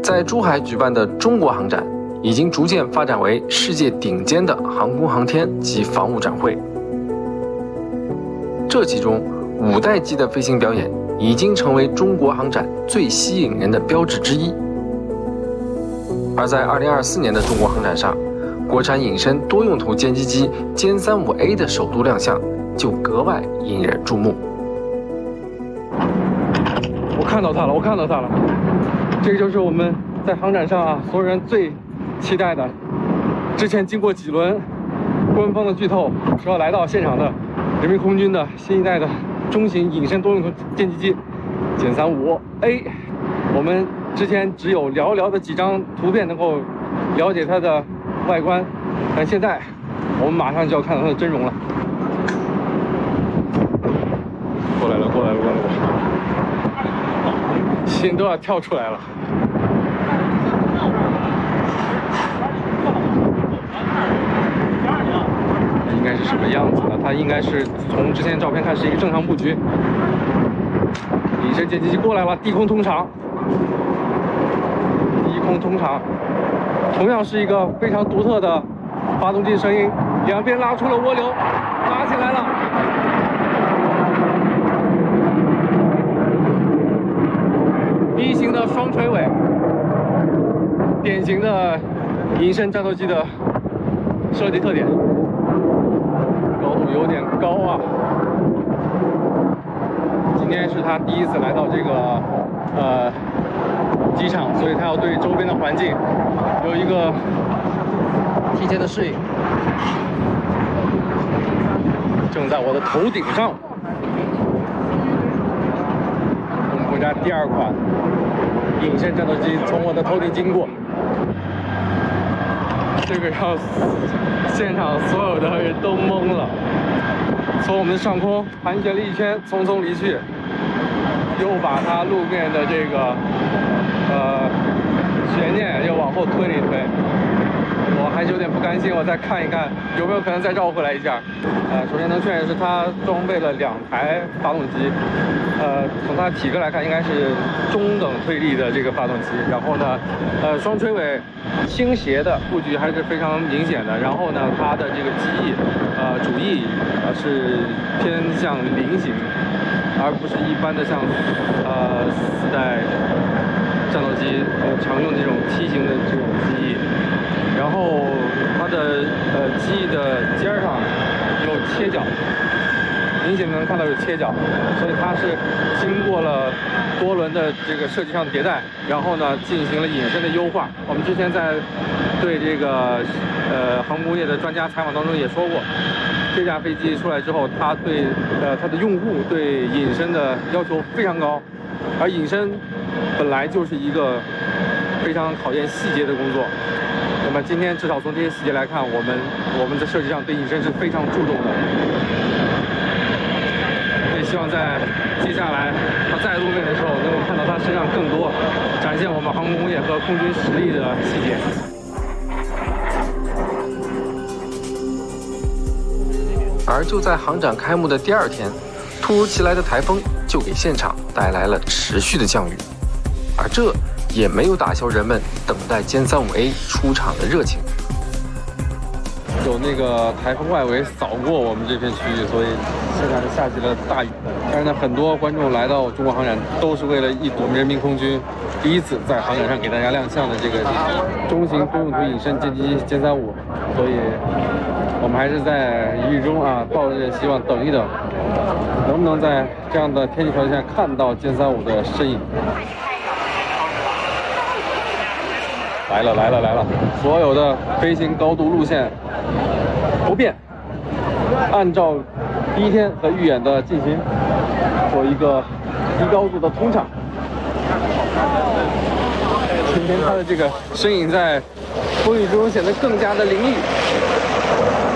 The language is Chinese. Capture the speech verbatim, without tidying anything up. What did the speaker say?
在珠海举办的中国航展，已经逐渐发展为世界顶尖的航空航天及防务展会。这其中，五代机的飞行表演已经成为中国航展最吸引人的标志之一。而在二零二四年的中国航展上，国产隐身多用途歼击机歼三五 A 的首度亮相，就格外引人注目。 我看到它了，我看到它了，这个就是我们在航展上啊，所有人最期待的。之前经过几轮官方的剧透，说要来到现场的人民空军的新一代的中型隐身多用途歼击机歼三五 A。我们之前只有寥寥的几张图片能够了解它的外观，但现在我们马上就要看到它的真容了。过来了，过来了，过来了，心都要跳出来了。应该是什么样子呢？它应该是从之前的照片看是一个正常布局。隐身歼击机过来了，低空通场，低空通场，同样是一个非常独特的发动机声音，两边拉出了涡流，拉起来了。B 型的双垂尾，典型的隐身战斗机的设计特点。高度有点高啊！今天是他第一次来到这个呃机场，所以他要对周边的环境有一个提前的适应。正在我的头顶上，我们国家第二款隐身战斗机从我的头顶经过。这个让现场所有的人都懵了，从我们的上空盘旋了一圈，匆匆离去，又把它路面的这个呃悬念又往后推了一推。我还是有点不甘心，我再看一看有没有可能再绕回来一下。呃，首先能确认是它装备了两台发动机，呃，从它体格来看应该是中等推力的这个发动机。然后呢，呃，双垂尾倾斜的布局还是非常明显的。然后呢，它的这个机翼，呃，主翼呃是偏向菱形，而不是一般的像呃四代战斗机呃常用的这种梯形的这种机翼。然后它的呃机翼的尖上有切角，明显能看到有切角，所以它是经过了多轮的这个设计上的迭代，然后呢进行了隐身的优化。我们之前在对这个呃航空业的专家采访当中也说过，这架飞机出来之后，它对呃它的用户对隐身的要求非常高，而隐身本来就是一个非常考验细节的工作。那么今天至少从这些细节来看，我们我们在设计上对隐身是非常注重的。也希望在接下来它在路面的时候，能够看到它身上更多展现我们航空工业和空军实力的细节。 而就在航展开幕的第二天，突如其来的台风就给现场带来了持续的降雨，而这也没有打消人们等待歼三五 A 出场的热情。 有那个台风外围扫过我们这片区域，所以现在下起了大雨。但是呢，很多观众来到中国航展都是为了一睹人民空军第一次在航展上给大家亮相的这个中型多用途隐身歼击机歼三五，所以我们还是在雨中啊，抱着希望等一等，能不能在这样的天气条件下看到歼三五的身影。来了来了来了！所有的飞行高度路线不变，按照第一天和预演的进行，做一个低高度的通场。今天它的这个身影在风雨中显得更加的凌厉。